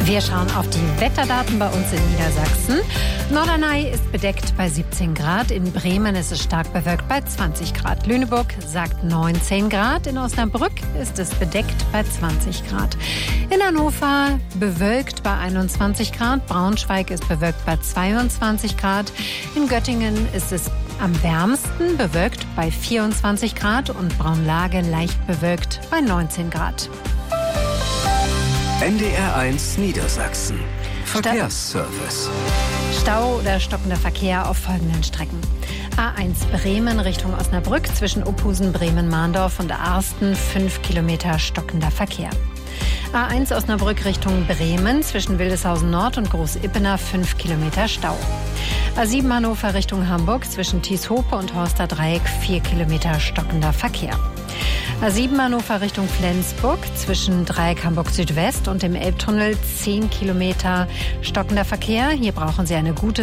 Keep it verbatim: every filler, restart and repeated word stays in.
Wir schauen auf die Wetterdaten bei uns in Niedersachsen. Norderney ist bedeckt bei siebzehn Grad. In Bremen ist es stark bewölkt bei zwanzig Grad. Lüneburg sagt neunzehn Grad. In Osnabrück ist es bedeckt bei zwanzig Grad. In Hannover bewölkt bei einundzwanzig Grad. Braunschweig ist bewölkt bei zweiundzwanzig Grad. In Göttingen ist es am wärmsten bewölkt bei vierundzwanzig Grad und Braunlage leicht bewölkt bei neunzehn Grad. N D R eins Niedersachsen. Verkehrsservice. Stau oder stockender Verkehr auf folgenden Strecken. A eins Bremen Richtung Osnabrück zwischen Ophusen, Bremen-Mahndorf und Arsten fünf Kilometer stockender Verkehr. A eins Osnabrück Richtung Bremen zwischen Wildeshausen Nord und Groß-Ippener fünf Kilometer Stau. A sieben Hannover Richtung Hamburg zwischen Thieshope und Horster Dreieck vier Kilometer stockender Verkehr. A sieben Hannover Richtung Flensburg zwischen Dreieck Hamburg Südwest und dem Elbtunnel zehn Kilometer stockender Verkehr. Hier brauchen Sie eine gute